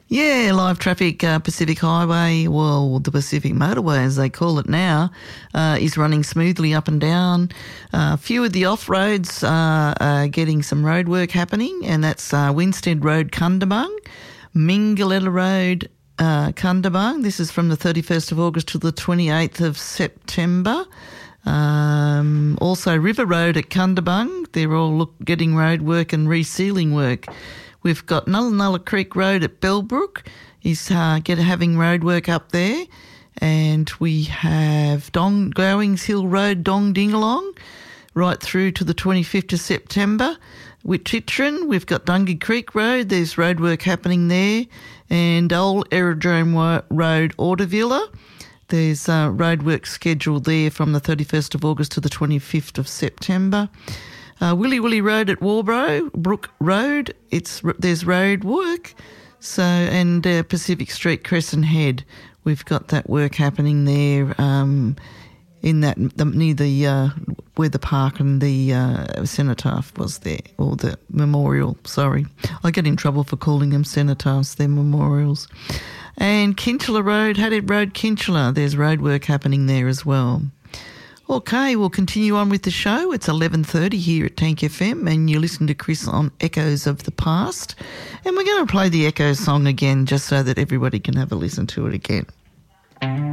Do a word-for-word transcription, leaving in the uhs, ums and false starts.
Yeah, live traffic, uh, Pacific Highway, well, the Pacific Motorway as they call it now, uh, is running smoothly up and down. A uh, few of the off-roads uh, are getting some road work happening, and that's uh, Winstead Road, Cundabung, Mingalella Road, uh, Cundabung. This is from the thirty-first of August to the twenty-eighth of September. Um, also River Road at Cundabung, they're all look, getting road work and resealing work. We've got Nulla Nulla Creek Road at Bellbrook is uh, get, having road work up there. And we have Dong, Gowings Hill Road, Dong Dingalong, right through to the twenty-fifth of September. Witchitron, we've got Dungy Creek Road, there's road work happening there. And Old Aerodrome Road, Ordervilla, there's uh, road work scheduled there from the thirty-first of August to the twenty-fifth of September. Uh, Willy Willy Road at Warborough, Brook Road, it's there's road work. So and uh, Pacific Street, Crescent Head, we've got that work happening there um, in that the, near the uh, where the park and the uh, cenotaph was there, or the memorial. Sorry, I get in trouble for calling them cenotaphs; they're memorials. And Kinchela Road, Hadid Road, Kinchela, there's road work happening there as well. Okay, we'll continue on with the show. It's eleven thirty here at Tank F M and you listen to Chris on Echoes of the Past. And we're going to play the Echo song again just so that everybody can have a listen to it again.